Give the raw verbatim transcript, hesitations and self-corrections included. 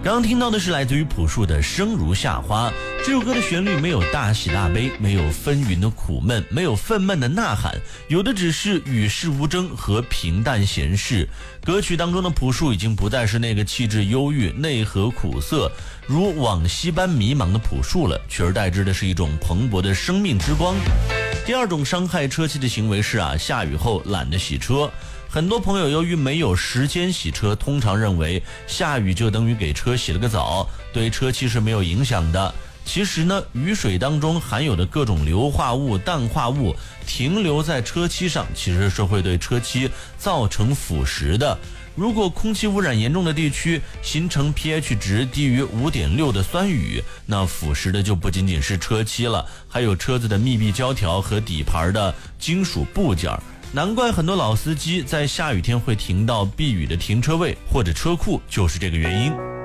刚刚听到的是来自于朴树的《生如夏花》。这首歌的旋律没有大喜大悲，没有纷纭的苦闷，没有愤懑的呐喊，有的只是与世无争和平淡闲适。歌曲当中的朴树已经不再是那个气质忧郁、内核苦涩如往昔般迷茫的朴树了，取而代之的是一种蓬勃的生命之光。第二种伤害车漆的行为是啊，下雨后懒得洗车。很多朋友由于没有时间洗车，通常认为下雨就等于给车洗了个澡，对车漆是没有影响的。其实呢，雨水当中含有的各种硫化物、氮化物停留在车漆上，其实是会对车漆造成腐蚀的。如果空气污染严重的地区形成 pH 值低于 五点六 的酸雨，那腐蚀的就不仅仅是车漆了，还有车子的密闭胶条和底盘的金属部件。难怪很多老司机在下雨天会停到避雨的停车位或者车库，就是这个原因。